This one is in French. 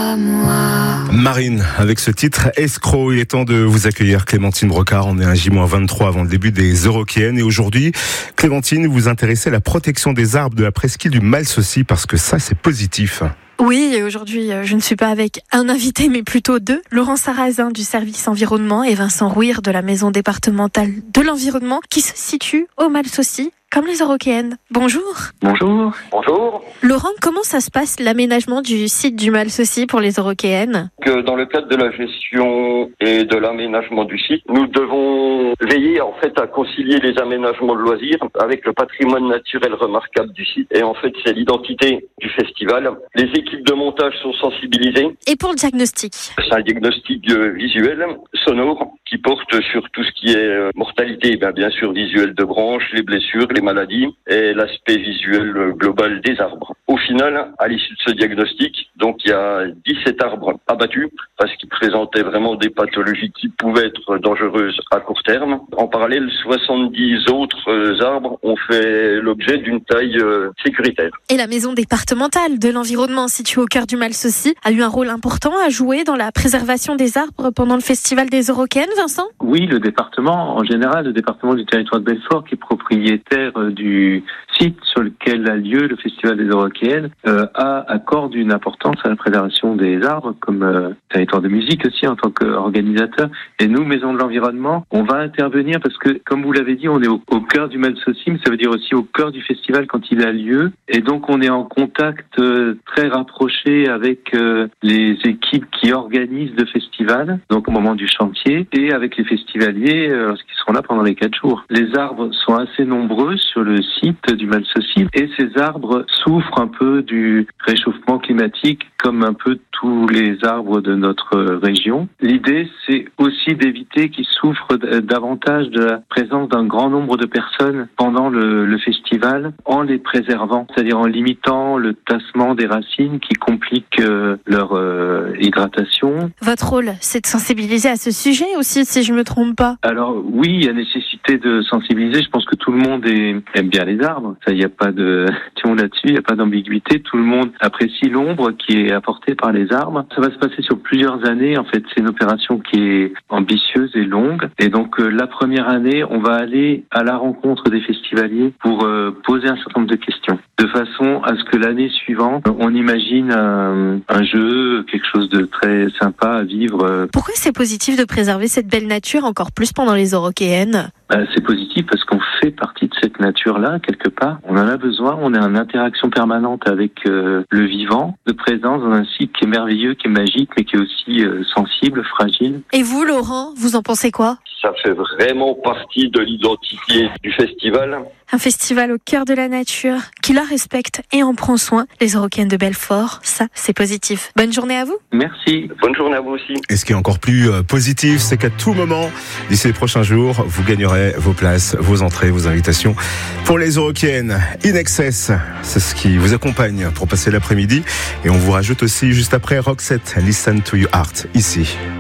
à moi. Marine, avec ce titre Escroc, il est temps de vous accueillir Clémentine Brocard. On est à J-23 avant le début des Eurokéennes. Et aujourd'hui, Clémentine, vous vous intéressez à la protection des arbres de la presqu'île du Malsaucy parce que ça, c'est positif. Oui, et aujourd'hui, je ne suis pas avec un invité, mais plutôt deux. Laurent Sarrazin du service environnement et Vincent Rouire de la maison départementale de l'environnement qui se situe au Malsaucy, comme les Eurokéennes. Bonjour. Bonjour. Bonjour. Laurent, comment ça se passe l'aménagement du site du Malsaucy pour les Eurokéennes ? Dans le cadre de la gestion et de l'aménagement du site, nous devons veiller en fait à concilier les aménagements de loisirs avec le patrimoine naturel remarquable du site. Et en fait, c'est l'identité du festival. Les équipes de montage sont sensibilisées. Et pour le diagnostic ? C'est un diagnostic visuel, sonore, qui porte sur tout ce qui est mortalité, bien sûr visuel de branches, les blessures, les maladies et l'aspect visuel global des arbres. Au final, à l'issue de ce diagnostic, donc il y a 17 arbres abattus parce qu'ils présentaient vraiment des pathologies qui pouvaient être dangereuses à court terme. En parallèle, 70 autres arbres ont fait l'objet d'une taille sécuritaire. Et la maison départementale de l'environnement située au cœur du Malsaucy a eu un rôle important à jouer dans la préservation des arbres pendant le festival des Eurokéennes, Vincent ? Oui, le département, en général, le département du territoire de Belfort, qui est propriétaire du site sur lequel a lieu le festival des Eurokéennes, accorde une importance à la préservation des arbres, comme territoire de musique aussi en tant qu'organisateur. Et nous, Maison de l'Environnement, on va intervenir parce que, comme vous l'avez dit, on est au cœur du Malsaucy, mais ça veut dire aussi au cœur du festival quand il a lieu. Et donc, on est en contact très rapproché avec les équipes qui organisent le festival, donc au moment du chantier, et avec les festivaliers qui seront là pendant les 4 jours. Les arbres sont assez nombreux sur le site du Malsaucy et ces arbres souffrent un peu du réchauffement climatique comme un peu tous les arbres de notre région. L'idée, c'est aussi d'éviter qu'ils souffrent davantage de la présence d'un grand nombre de personnes pendant le festival en les préservant, c'est-à-dire en limitant le tassement des racines qui complique leur hydratation. Votre rôle, c'est de sensibiliser à ce sujet aussi, si je ne me trompe pas. Alors oui, il y a nécessité de sensibiliser. Je pense que tout le monde aime bien les arbres. Ça, il n'y a pas de là-dessus, il n'y a pas d'ambiguïté. Tout le monde apprécie l'ombre qui est apportée par les arbres. Ça va se passer sur plusieurs années. En fait, c'est une opération qui est ambitieuse et longue. Et donc, la première année, on va aller à la rencontre des festivaliers pour poser un certain nombre de questions, de façon à ce que l'année suivante, on imagine un jeu, quelque chose de très sympa à vivre. Pourquoi c'est positif de préserver cette belle nature encore plus pendant les Eurokéennes ? C'est positif parce qu'on fait partie de cette nature-là, quelque part. On en a besoin, on est en interaction permanente avec le vivant, de présence dans un site qui est merveilleux, qui est magique, mais qui est aussi sensible, fragile. Et vous, Laurent, vous en pensez quoi ? Ça fait vraiment partie de l'identité du festival. Un festival au cœur de la nature, qui la respecte et en prend soin. Les Eurokéennes de Belfort, ça, c'est positif. Bonne journée à vous. Merci. Bonne journée à vous aussi. Et ce qui est encore plus positif, c'est qu'à tout moment, d'ici les prochains jours, vous gagnerez vos places, vos entrées, vos invitations pour les Eurokéennes. In Excess, c'est ce qui vous accompagne pour passer l'après-midi. Et on vous rajoute aussi juste après Roxette, Listen to Your Heart, ici.